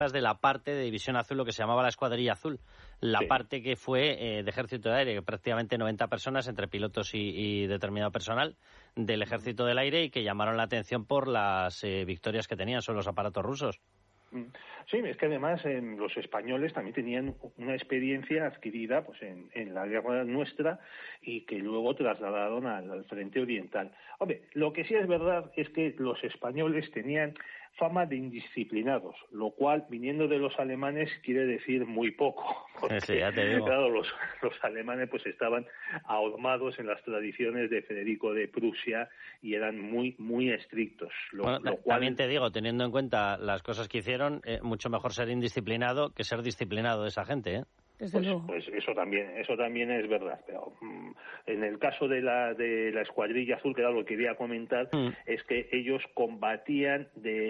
de la parte de División Azul, lo que se llamaba la Escuadrilla Azul, la parte que fue de Ejército de Aire, prácticamente 90 personas entre pilotos y determinado personal del Ejército del Aire, y que llamaron la atención por las victorias que tenían sobre los aparatos rusos. Sí, es que además los españoles también tenían una experiencia adquirida pues en la guerra nuestra y que luego trasladaron al frente oriental. Hombre, lo que sí es verdad es que los españoles tenían fama de indisciplinados, lo cual, viniendo de los alemanes, quiere decir muy poco. Porque, sí, ya te digo. Claro, los alemanes pues estaban ahormados en las tradiciones de Federico de Prusia y eran muy, muy estrictos. Lo cual... También te digo, teniendo en cuenta las cosas que hicieron, mucho mejor ser indisciplinado que ser disciplinado de esa gente, ¿eh? Pues eso también es verdad, pero en el caso de la Escuadrilla Azul, que era lo que quería comentar, es que ellos combatían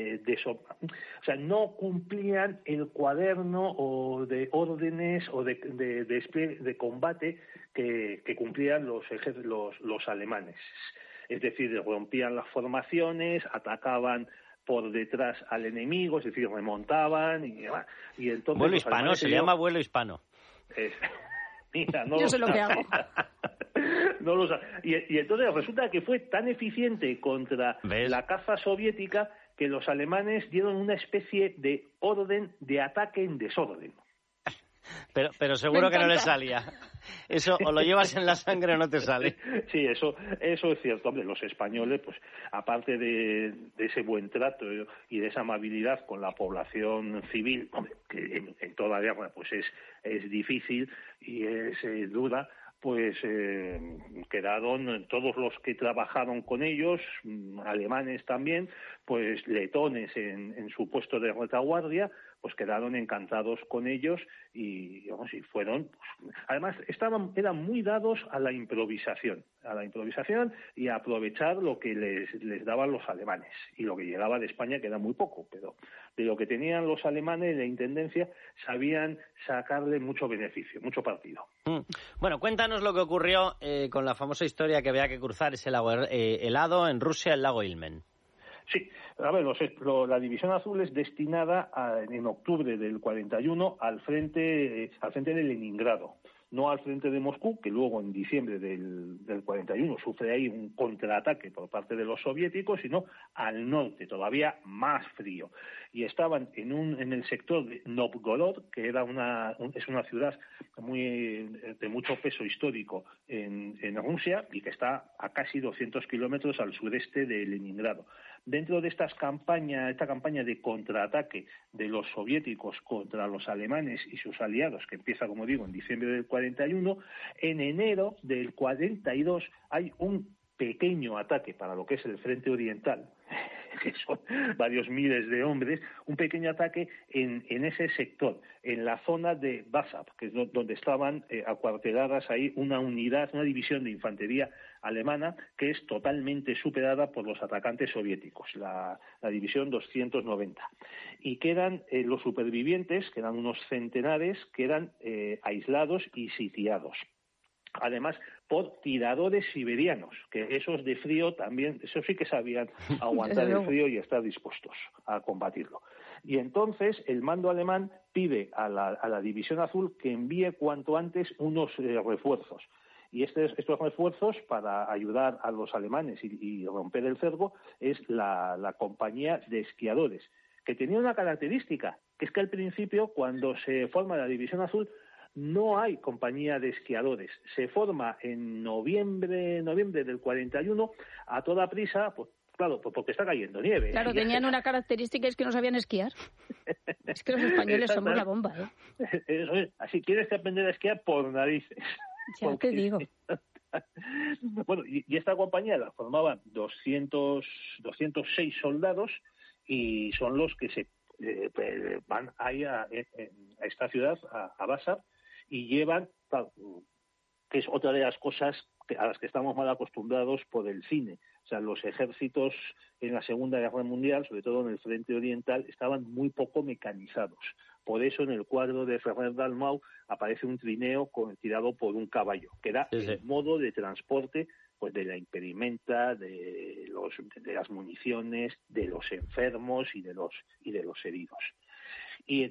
o sea, no cumplían el cuaderno o de órdenes o de combate que cumplían los alemanes. Es decir, rompían las formaciones, atacaban por detrás al enemigo, es decir, remontaban y entonces... Vuelo hispano, se llama vuelo hispano. Mira, no yo sé lo que hago. No lo sabe. Y entonces resulta que fue tan eficiente contra la caza soviética que los alemanes dieron una especie de orden de ataque en desorden. Pero seguro que no le salía. Eso o lo llevas en la sangre o no te sale. Sí, eso es cierto. Hombre, los españoles, pues aparte de ese buen trato y de esa amabilidad con la población civil, hombre, que en toda guerra pues es difícil y es dura, pues quedaron todos los que trabajaron con ellos, alemanes también, pues letones en su puesto de retaguardia, pues quedaron encantados con ellos y fueron, pues, además eran muy dados a la improvisación y a aprovechar lo que les daban los alemanes y lo que llegaba de España, que era muy poco, pero de lo que tenían los alemanes de intendencia sabían sacarle mucho beneficio, mucho partido. Bueno, cuéntanos lo que ocurrió con la famosa historia que había que cruzar ese lago helado en Rusia, el lago Ilmen. Sí, a ver, la División Azul es destinada en octubre del 41 al frente de Leningrado, no al frente de Moscú, que luego en diciembre del 41 sufre ahí un contraataque por parte de los soviéticos, sino al norte, todavía más frío. Y estaban en el sector de Novgorod, que es una ciudad de mucho peso histórico en Rusia y que está a casi 200 kilómetros al sureste de Leningrado. Dentro de esta campaña de contraataque de los soviéticos contra los alemanes y sus aliados, que empieza, como digo, en diciembre del 41, en enero del 42 hay un pequeño ataque para lo que es el frente oriental, que son varios miles de hombres, un pequeño ataque en ese sector, en la zona de Varsov, que es donde estaban acuarteladas ahí una división de infantería alemana que es totalmente superada por los atacantes soviéticos, la división 290. Y quedan los supervivientes, que eran unos centenares, que eran aislados y sitiados. Además, por tiradores siberianos, que esos de frío también, eso sí que sabían aguantar el frío y estar dispuestos a combatirlo. Y entonces el mando alemán pide a la División Azul que envíe cuanto antes unos refuerzos. Y estos refuerzos, para ayudar a los alemanes y romper el cerco, es la compañía de esquiadores, que tenía una característica, que es que al principio, cuando se forma la División Azul, no hay compañía de esquiadores. Se forma en noviembre del 41 a toda prisa, pues claro, porque está cayendo nieve. Claro, tenían una característica, es que no sabían esquiar. Es que los españoles somos la bomba, ¿eh? Eso es. Así tienes que aprender a esquiar por narices. Ya te digo. Bueno, y esta compañía la formaban 206 soldados y son los que se van ahí a esta ciudad, a Varsov, y llevan, que es otra de las cosas a las que estamos mal acostumbrados por el cine. O sea, los ejércitos en la Segunda Guerra Mundial, sobre todo en el frente oriental, estaban muy poco mecanizados. Por eso en el cuadro de Ferrer Dalmau aparece un trineo tirado por un caballo, que era el modo de transporte pues de la impedimenta, de las municiones, de los enfermos y de los heridos. y